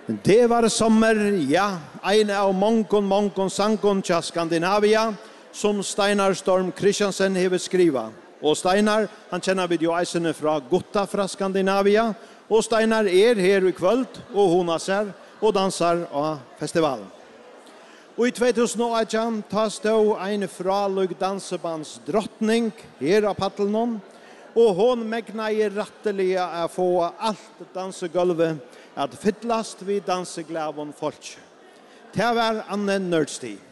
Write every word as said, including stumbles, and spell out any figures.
Det var sommer, ja, en av mångon, mångon sangon til Skandinavia, som Steinar Storm Christiansen hever skriva. Og Steinar, han kjenner vi jo eisene fra Gutta fra Skandinavia, og Steinar er her i kvöld, og hona ser, og dansar av festivalen. Og i tjugohundraarton tas det en fralug dansebands drottning her av Pattlenon, og hon megnar ratteliga å få alt dansegulvet at fyllast vid danseglavon folk. Det var Anne Nørdstig.